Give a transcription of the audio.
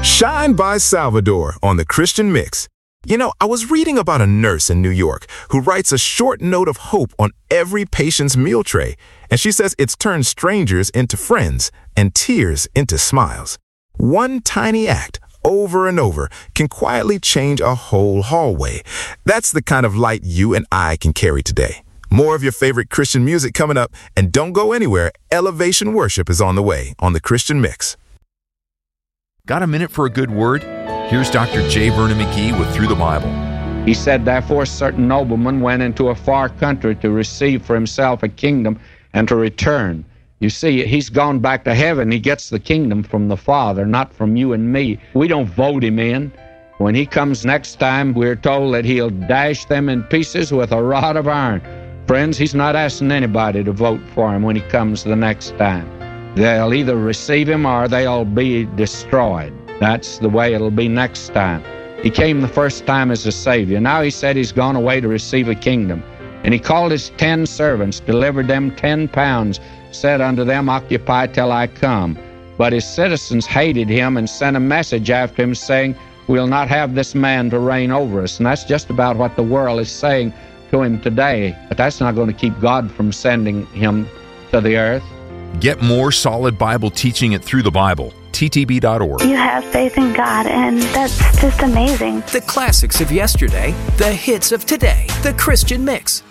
Shine by Salvador on the Christian Mix. You know, I was reading about a nurse in New York who writes a short note of hope on every patient's meal tray, and she says it's turned strangers into friends and tears into smiles. One tiny act, over and over, can quietly change a whole hallway. That's the kind of light you and I can carry today. More of your favorite Christian music coming up, and don't go anywhere. Elevation Worship is on the way on the Christian Mix. Got a minute for a good word? Here's Dr. J. Vernon McGee with Through the Bible. He said, therefore, a certain nobleman went into a far country to receive for himself a kingdom and to return. You see, he's gone back to heaven. He gets the kingdom from the Father, not from you and me. We don't vote him in. When he comes next time, we're told that he'll dash them in pieces with a rod of iron. Friends, he's not asking anybody to vote for him when he comes the next time. They'll either receive him or they'll be destroyed. That's the way it'll be next time. He came the first time as a Savior. Now he said he's gone away to receive a kingdom. And he called his 10 servants, delivered them 10 pounds, said unto them, occupy till I come. But his citizens hated him and sent a message after him saying, we'll not have this man to reign over us. And that's just about what the world is saying to him today. But that's not going to keep God from sending him to the earth. Get more solid Bible teaching at Through the Bible, ttb.org. You have faith in God, and that's just amazing. The classics of yesterday, the hits of today, the Christian Mix.